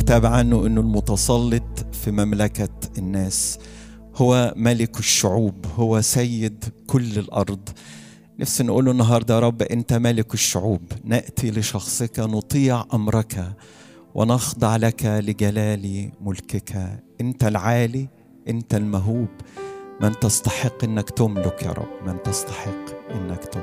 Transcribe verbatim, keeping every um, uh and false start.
الكتاب عنه أنه المتسلط في مملكة الناس، هو ملك الشعوب، هو سيد كل الأرض. نفسي نقوله النهاردة: يا رب أنت ملك الشعوب، نأتي لشخصك نطيع أمرك ونخضع لك لجلال ملكك. أنت العالي، أنت المهوب، من تستحق أنك تملك يا رب، من تستحق أنك تملك.